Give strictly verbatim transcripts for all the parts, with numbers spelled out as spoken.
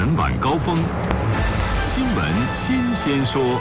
晨晚高峰，新闻新鲜说。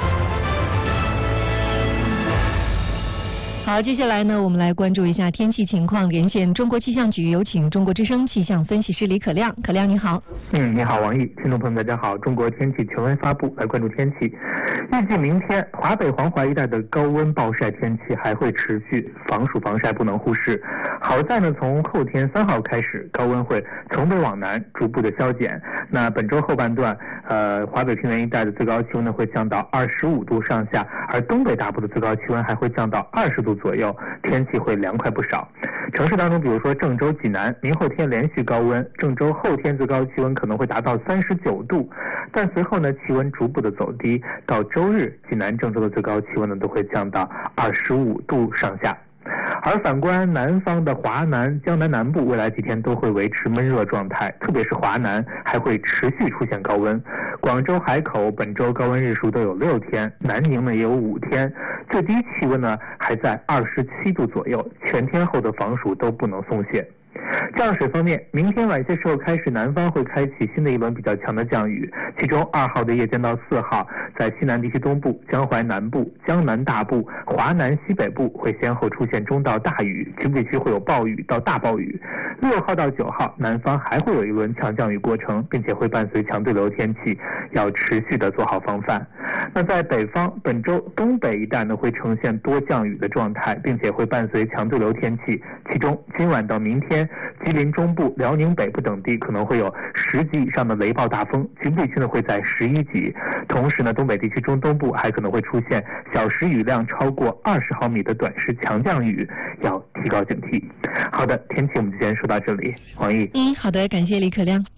好，接下来呢，我们来关注一下天气情况。连线中国气象局，有请中国之声气象分析师李可亮。可亮你好。 嗯，你好王毅，听众朋友们大家好。中国天气权威发布，来关注天气。预计明天华北黄淮一带的高温暴晒天气还会持续，防暑防晒不能忽视。好在呢，从后天三号开始，高温会从北往南逐步的消减。那本周后半段，呃，华北平原一带的最高气温呢会降到二十五度上下，而东北大部的最高气温还会降到二十度左右，天气会凉快不少。城市当中，比如说郑州、济南，明后天连续高温，郑州后天最高气温可能会达到三十九度，但随后呢，气温逐步的走低，到周日，济南、郑州的最高气温呢都会降到二十五度上下。而反观南方的华南、江南南部，未来几天都会维持闷热状态，特别是华南还会持续出现高温。广州、海口本周高温日数都有六天，南宁呢也有五天，最低气温呢还在二十七度左右，全天候的防暑都不能松懈。降水方面，明天晚些时候开始，南方会开启新的一轮比较强的降雨，其中二号的夜间到四号，在西南地区东部、江淮南部、江南大部、华南西北部会先后出现中到大雨，局部地区会有暴雨到大暴雨。六号到九号，南方还会有一轮强降雨过程，并且会伴随强对流天气，要持续的做好防范。那在北方，本周东北一带呢会呈现多降雨的状态，并且会伴随强对流天气，其中今晚到明天，吉林中部、辽宁北部等地可能会有十级以上的雷暴大风，局部地区呢会在十一级。同时呢，东北地区中东部还可能会出现小时雨量超过二十毫米的短时强降雨，要提高警惕。好的，天气我们就先说到这里，王毅。 嗯，好的，感谢李可亮。